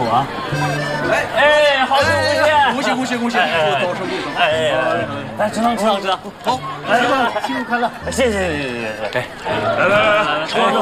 福啊！哎，好久不见！ 恭喜恭喜恭喜！祝早生贵子！ 来，吃汤吃汤吃汤！ 好，新年快乐！ 谢谢。来，